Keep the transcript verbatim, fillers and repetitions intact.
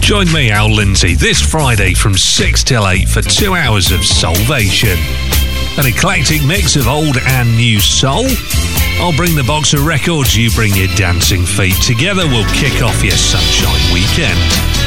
Join me, Al Lindsay, this Friday from six till eight for two hours of Soulvation. An eclectic mix of old and new soul. I'll bring the box of records, you bring your dancing feet. Together we'll kick off your sunshine weekend.